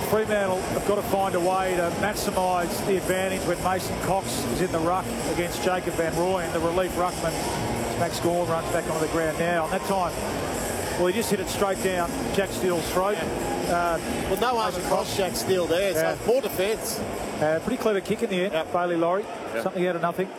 Fremantle have got to find a way to maximise the advantage when Mason Cox is in the ruck against Jacob Van Rooyen. The relief ruckman, Max Gawn, runs back onto the ground now. And that time, well, he just hit it straight down Jack Steele's throat. Well, no arm across Jack Steele there, so more defence. Pretty clever kick in the end, Bailey Laurie. Something out of nothing.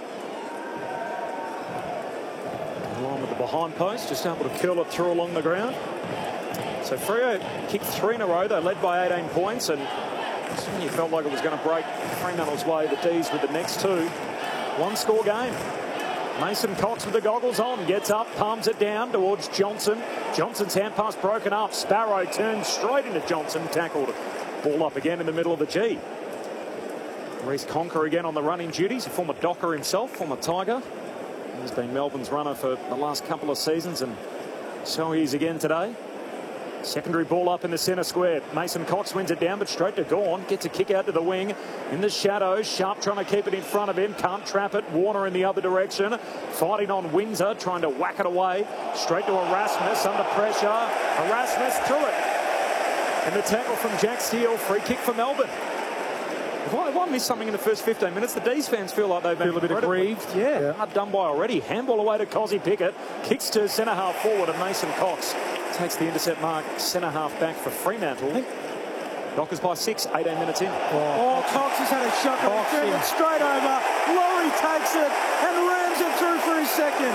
Along with the behind post, just able to curl it through along the ground. So Freo kicked 3 in a row. They led by 18 points, and you felt like it was going to break Fremantle's way. The D's with the next 2. One-score game. Mason Cox with the goggles on, gets up, palms it down towards Johnson. Johnson's hand pass broken up. Sparrow turns straight into Johnson, tackled. Ball up again in the middle of the G. Reece Conker again on the running duties, a former Docker himself, former Tiger. He's been Melbourne's runner for the last couple of seasons, and so he is again today. Secondary ball up in the centre square. Mason Cox wins it down, but straight to Gawn. Gets a kick out to the wing. In the shadows, Sharp trying to keep it in front of him. Can't trap it. Warner in the other direction. Fighting on Windsor, trying to whack it away. Straight to Erasmus, under pressure. Erasmus through it. And the tackle from Jack Steele. Free kick for Melbourne. If I missed something in the first 15 minutes, the D's fans feel like they've been a bit aggrieved. Yeah. Hard done by already. Handball away to Cozzy Pickett. Kicks to centre half forward, and Mason Cox takes the intercept mark, centre half back for Fremantle. Dockers by 6, 18 minutes in. Oh, Cox has had a shot straight over. Laurie takes it and rams it through for his second.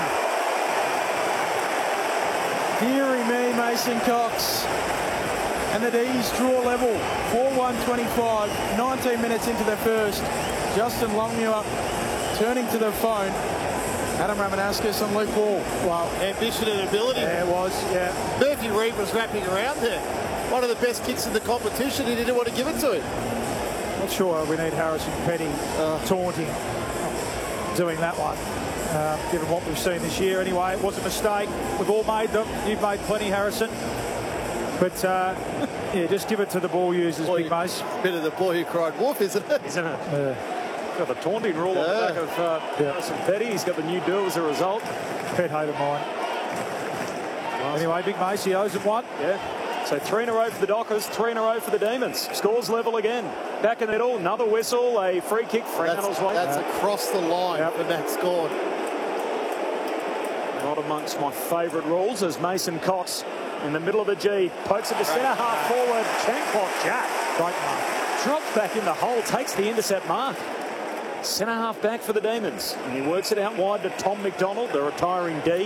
Deary me, Mason Cox. And the D's draw level, 4-1-25, 19 minutes into the first. Justin Longmuir turning to the phone. Adam Ramanauskas and Luke Ball. Well, ambition and ability. Yeah, it was, yeah. Murphy Reid was wrapping around there. One of the best kicks in the competition. He didn't want to give it to him. Not sure we need Harrison Petty taunting, doing that one. Given what we've seen this year anyway, it was a mistake. We've all made them. You've made plenty, Harrison. But, yeah, just give it to the ball users, Big Mace. Bit of the boy who cried wolf, isn't it? Isn't it? Got the taunting rule on the back of Harrison Petty. He's got the new do as a result. Pet hater mine. Anyway, Big Mace, he owes it one. Yeah. So 3 in a row for the Dockers, 3 in a row for the Demons. Scores level again. Back in the middle, another whistle, a free kick. Fremantle's way. That's across the line for Max Gawn. Not amongst my favourite rules as Mason Cox in the middle of the G pokes it to centre half forward. Chanclock Jack. Great mark. Drops back in the hole, takes the intercept mark. Centre half back for the Demons. And he works it out wide to Tom McDonald, the retiring D.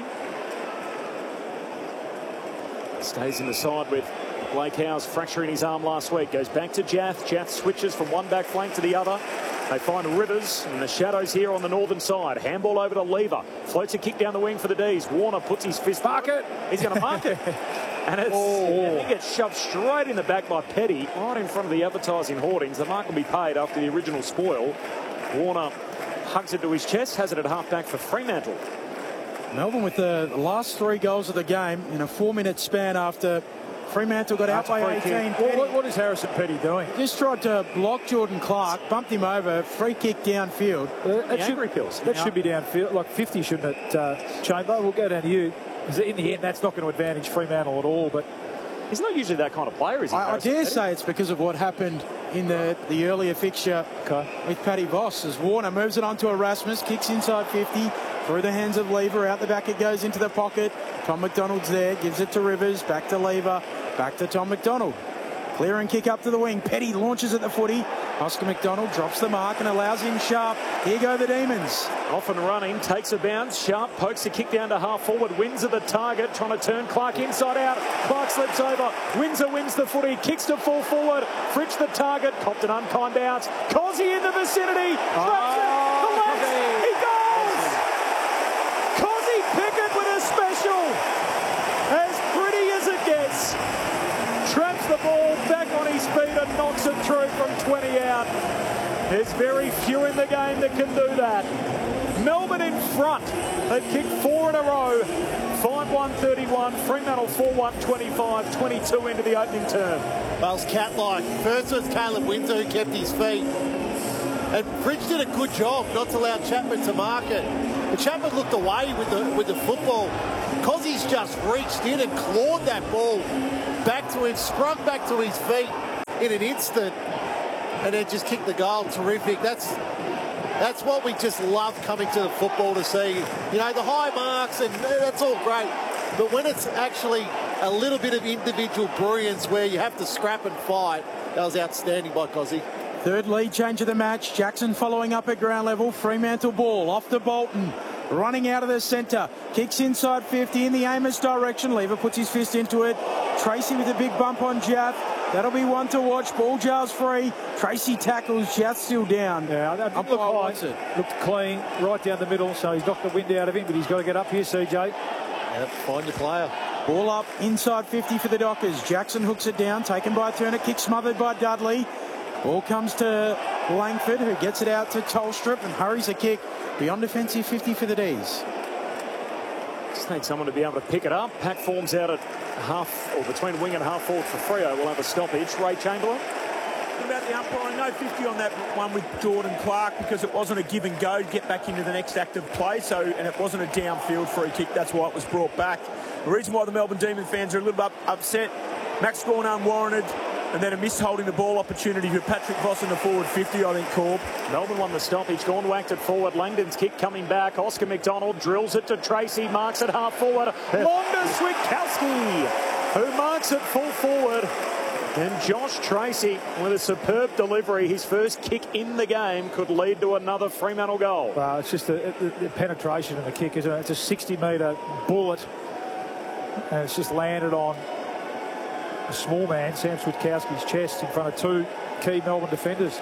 Stays in the side with Blake Howes fracturing his arm last week. Goes back to Jath. Jath switches from one back flank to the other. They find Rivers in the shadows here on the northern side. Handball over to Lever. Floats a kick down the wing for the D's. Warner puts his fist. Mark it. He's going to mark it. And he gets shoved straight in the back by Petty, right in front of the advertising hoardings. The mark will be paid after the original spoil. Warner hugs it to his chest, has it at half-back for Fremantle. Melbourne with the last 3 goals of the game in a 4-minute span after Fremantle got out by 18. What is Harrison Petty doing? Just tried to block Jordan Clark, bumped him over, free kick downfield. That should be downfield, like 50, shouldn't it, Chamber? We'll go down to you. Because in the end, that's not going to advantage Fremantle at all, but he's not usually that kind of player, is he? I dare say it's because of what happened in the earlier fixture with Paddy Voss, as Warner moves it on to Erasmus, kicks inside 50, through the hands of Lever, out the back it goes into the pocket. Tom McDonald's there, gives it to Rivers, back to Lever, back to Tom McDonald. Clear and kick up to the wing. Petty launches at the footy. Oscar McDonald drops the mark and allows in Sharp. Here go the Demons. Off and running, takes a bounce. Sharp pokes the kick down to half forward. Windsor the target, trying to turn Clark inside out. Clark slips over. Windsor wins the footy, kicks to full forward. Fritsch the target, copped an unkind bounce. Cozzy in the vicinity. Traps it. The left. He goes. Cozzy Pickett with a special. As pretty as it gets. Traps the ball back on his feet and knocks it through from 20 out. There's very few in the game that can do that. Melbourne in front. They've kicked 4 in a row. 5-1-31. Fremantle 4-1-25. 22 into the opening term. Wales cat-like. First was Caleb Windsor who kept his feet. And Fritsch did a good job not to allow Chapman to mark it. But Chapman looked away with the football. Cozzy's just reached in and clawed that ball back to him, scrubbed back to his feet. in an instant and then just kick the goal. Terrific. That's what we just love coming to the football to see. You know, the high marks, and that's all great. But when it's actually a little bit of individual brilliance where you have to scrap and fight, that was outstanding by Cozzy. Third lead change of the match. Jackson following up at ground level. Fremantle ball off to Bolton. Running out of the centre. Kicks inside 50 in the Amos direction. Lever puts his fist into it. Tracy with a big bump on Jaff. That'll be one to watch. Ball jars free. Tracy tackles. Jaff still down. Yeah, that didn't look high. Looked clean right down the middle, so he's knocked the wind out of him, but he's got to get up here, CJ. Yep, find your player. Ball up inside 50 for the Dockers. Jackson hooks it down. Taken by Turner. Kick smothered by Dudley. Ball comes to Langford, who gets it out to Tolstrup and hurries a kick beyond defensive 50 for the D's. Just need someone to be able to pick it up. Pack forms out at half, or between wing and half forward for Freo. We'll have a stoppage. Ray Chamberlain. What about the umpire? No 50 on that one with Jordan Clark because it wasn't a give and go to get back into the next active play. So, and it wasn't a downfield free kick. That's why it was brought back. The reason why the Melbourne Demon fans are a little bit upset, Max Gawn unwarranted, and then a missed holding the ball opportunity for Patrick Voss in the forward 50, I think, Corb. Melbourne won the stoppage. Gawn whacked it forward. Langdon's kick coming back. Oscar McDonald drills it to Tracy. Marks it half forward. Londa Switkowski, who marks it full forward. And Josh Tracy with a superb delivery. His first kick in the game could lead to another Fremantle goal. Well, it's just the penetration of the kick, isn't it? It's a 60-metre bullet, and it's just landed on a small man, Sam Switkowski's chest, in front of two key Melbourne defenders.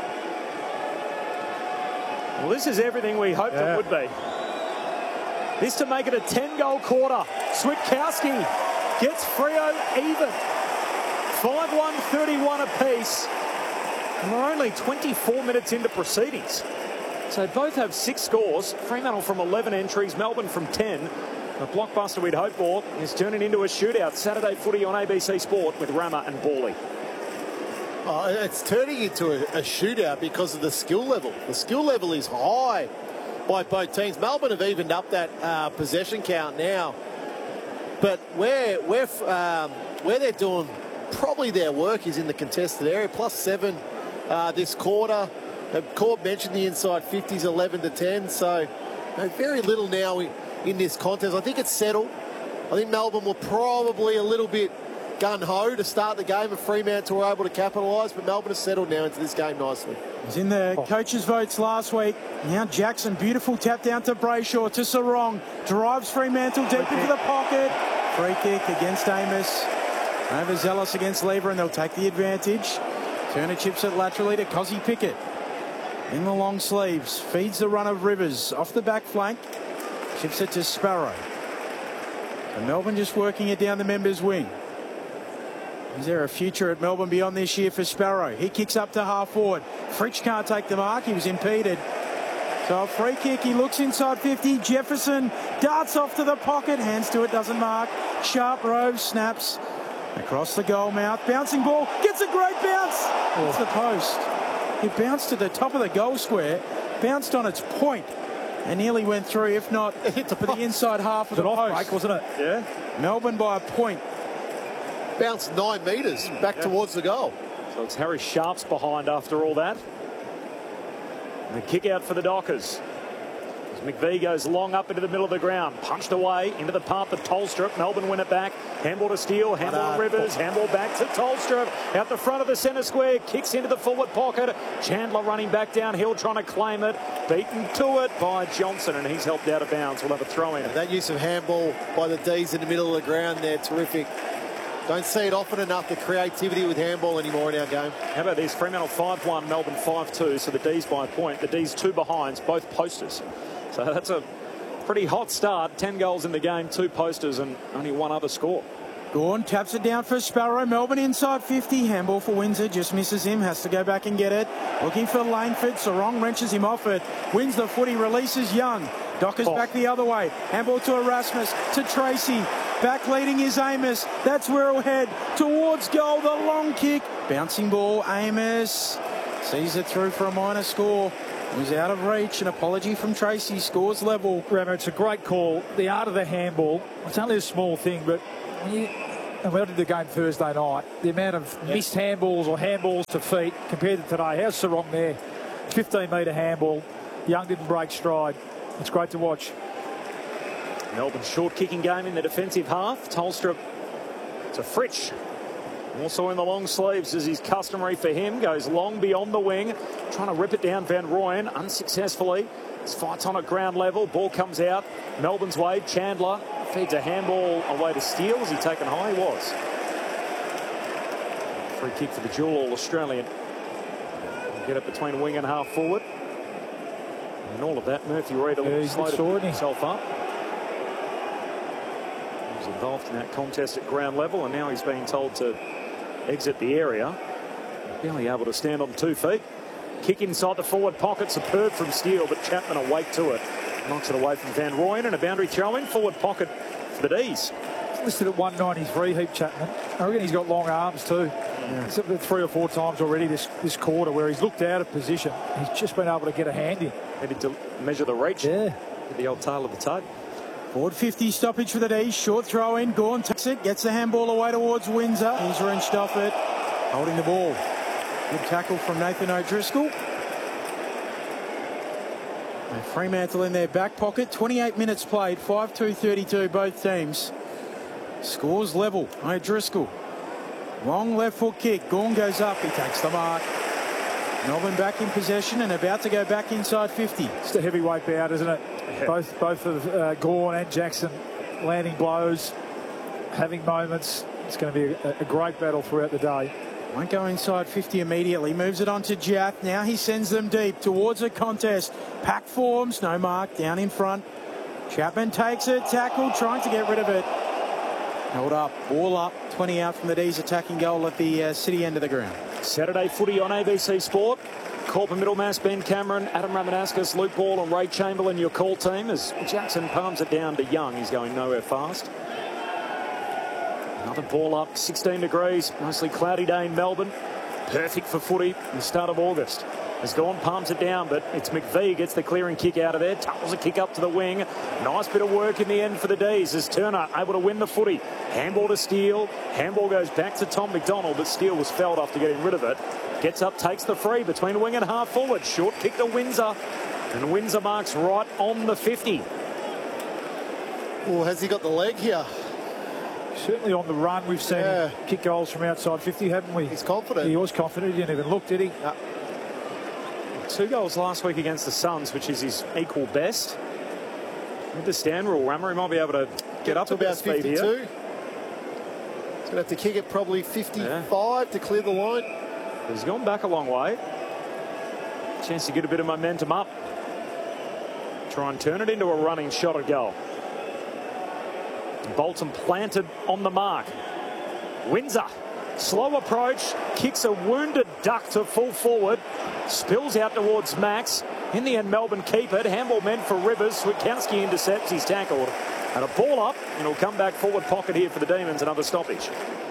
Well, this is everything we hoped it would be. This to make it a 10-goal quarter. Switkowski gets Freo even. 5-1-31 apiece. And we're only 24 minutes into proceedings. So both have 6 scores. Fremantle from 11 entries, Melbourne from 10. The blockbuster we'd hoped for is turning into a shootout. Saturday footy on ABC Sport with Rama and Bawley. Oh, it's turning into a shootout because of the skill level. The skill level is high by both teams. Melbourne have evened up that possession count now. But where they're doing probably their work is in the contested area. +7 this quarter. Corb mentioned the inside 50s, 11-10. So very little now in this contest. I think it's settled. I think Melbourne were probably a little bit gun-ho to start the game, and Fremantle were able to capitalise, but Melbourne has settled now into this game nicely. It was in the coaches' votes last week. Now Jackson, beautiful tap down to Brayshaw, to Sarong, drives Fremantle deep into the pocket. Free kick against Amos. Overzealous against Lever, and they'll take the advantage. Turner chips it laterally to Cozzy Pickett. In the long sleeves, feeds the run of Rivers off the back flank. Chips it to Sparrow. And Melbourne just working it down the members' wing. Is there a future at Melbourne beyond this year for Sparrow? He kicks up to half forward. Fritsch can't take the mark. He was impeded. So a free kick. He looks inside 50. Jefferson darts off to the pocket. Hands to it. Doesn't mark. Sharp Rove snaps across the goal mouth. Bouncing ball. Gets a great bounce. It's the post. It bounced to the top of the goal square. Bounced on its point. And nearly went through, if not for the inside half of the post. Break, wasn't it? Yeah. Melbourne by a point. Bounced 9 metres back towards the goal. So it's Harry Sharps behind after all that. And the kick out for the Dockers. As McVie goes long up into the middle of the ground. Punched away into the path of Tolstrup. Melbourne win it back. Handball to Steele. Handball to Rivers. Handball back to Tolstrup. Out the front of the centre square. Kicks into the forward pocket. Chandler running back downhill trying to claim it. Beaten to it by Johnson, and he's helped out of bounds. We'll have a throw in. That use of handball by the D's in the middle of the ground there, terrific. Don't see it often enough, the creativity with handball anymore in our game. How about this? Fremantle 5-1, Melbourne 5-2, so the D's by a point. The D's 2 behinds, both posters. So that's a pretty hot start. 10 goals in the game, 2 posters, and only 1 other score. Gawn taps it down for Sparrow. Melbourne inside 50. Handball for Windsor. Just misses him. Has to go back and get it. Looking for Langford. Sarong wrenches him off it. Wins the footy. Releases Young. Dockers back the other way. Handball to Erasmus. To Tracy. Back leading is Amos. That's where he'll head. Towards goal. The long kick. Bouncing ball. Amos sees it through for a minor score. It was out of reach. An apology from Tracy. Scores level. Ramo, it's a great call. The art of the handball. It's only a small thing, but when you and when I did the game Thursday night, the amount of missed handballs or handballs to feet compared to today. How's Sarong there? 15-metre handball. Young didn't break stride. It's great to watch. Melbourne short kicking game in the defensive half. Tolstrup to Fritsch. Also in the long sleeves, as is customary for him. Goes long beyond the wing. Trying to rip it down Van Rooyen unsuccessfully. It's fights on at ground level. Ball comes out. Melbourne's way. Chandler feeds a handball away to Steele. Is he taken high? He was. Free kick for the dual All-Australian. Get it between wing and half forward. And all of that, Murphy Reid slowed himself up. He was involved in that contest at ground level, and now he's being told to exit the area. Barely able to stand on 2 feet. Kick inside the forward pocket, superb from Steele, but Chapman awake to it. Knocks it away from Van Rooyen, and a boundary throw in forward pocket for the D's. Listed at 193, Heap Chapman. I reckon he's got long arms too. Yeah. It's 3 or 4 times already this quarter where he's looked out of position. He's just been able to get a hand in. Headed to measure the reach. Yeah. With the old tail of the tug. Forward 50 stoppage for the D's. Short throw in. Gawn takes it. Gets the handball away towards Windsor. He's wrenched off it. Holding the ball. Good tackle from Nathan O'Driscoll. And Fremantle in their back pocket. 28 minutes played. 5-2-32 both teams. Scores level. O'Driscoll. Long left foot kick. Gawn goes up. He takes the mark. Melbourne back in possession and about to go back inside 50. It's a heavyweight bout, isn't it? Yeah. Both of Gawn and Jackson landing blows, having moments. It's going to be a great battle throughout the day. Won't go inside 50 immediately. Moves it on to Jath. Now he sends them deep towards a contest. Pack forms. No mark. Down in front. Chapman takes it. Tackle. Trying to get rid of it. Held up. Ball up. 20 out from the D's attacking goal at the city end of the ground. Saturday footy on ABC Sport. Corporate Middlemass, Ben Cameron, Adam Ramanauskas, Luke Ball and Ray Chamberlain, your call team, as Jackson palms it down to Young. He's going nowhere fast. Another ball up, 16 degrees, mostly cloudy day in Melbourne. Perfect for footy in the start of August. Has gone, palms it down, but it's McVie gets the clearing kick out of there. Tuckles a kick up to the wing. Nice bit of work in the end for the D's as Turner able to win the footy. Handball to Steele. Handball goes back to Tom McDonald, but Steele was felled after getting rid of it. Gets up, takes the free between wing and half forward. Short kick to Windsor. And Windsor marks right on the 50. Well, has he got the leg here? Certainly on the run, we've seen him kick goals from outside 50, haven't we? He's confident. He was confident. He didn't even look, did he? 2 goals last week against the Suns, which is his equal best. With the stand rule, Rammer, he might be able to get up to about 52. He's going to have to kick it probably 55 to clear the line. He's gone back a long way. Chance to get a bit of momentum up. Try and turn it into a running shot at goal. Bolton planted on the mark. Windsor. Slow approach, kicks a wounded duck to full forward, spills out towards Max. In the end, Melbourne keep it. Handball meant for Rivers. Switkowski intercepts. He's tackled. And a ball up, and it'll come back forward pocket here for the Demons. Another stoppage.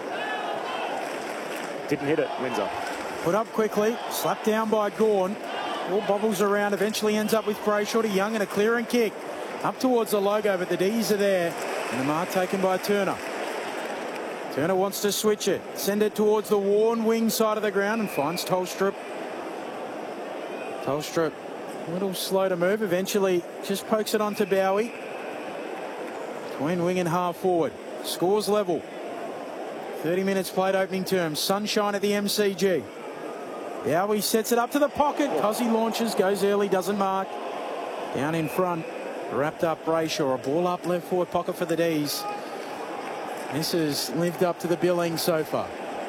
Didn't hit it, Windsor. Put up quickly, slapped down by Gawn. All bobbles around, eventually ends up with Brayshaw to Young and a clearing kick. Up towards the logo, but the D's are there. And the mark taken by Turner. Turner wants to switch it. Send it towards the worn wing side of the ground and finds Tolstrup. Tolstrup, a little slow to move. Eventually just pokes it onto Bowie. Between wing and half forward. Scores level. 30 minutes played opening term. Sunshine at the MCG. Bowie sets it up to the pocket. Cozzy launches, goes early, doesn't mark. Down in front. Wrapped up Brayshaw. A ball up left forward pocket for the D's. This has lived up to the billing so far.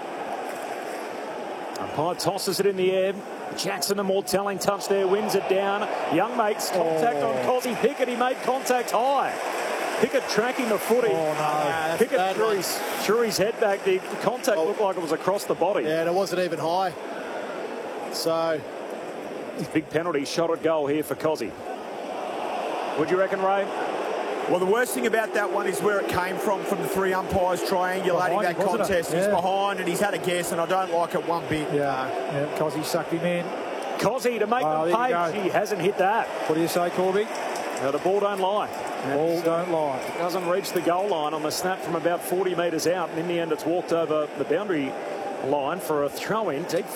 Umpire tosses it in the air. Jackson, a more telling touch there, wins it down. Young makes contact on Cozzy Pickett. He made contact high. Pickett tracking the footy. Pickett threw his head back. The contact looked like it was across the body. Yeah, and it wasn't even high. So, big penalty shot at goal here for Cozzy. What do you reckon, Ray? Well, the worst thing about that one is where it came from the 3 umpires triangulating that contest. He's behind and he's had a guess, and I don't like it one bit. Yeah, Cozzy sucked him in. Cozzy to make them pay. He hasn't hit that. What do you say, Corby? Now the ball don't lie. Ball don't lie. It doesn't reach the goal line on the snap from about 40 metres out, and in the end it's walked over the boundary line for a throw-in. Deep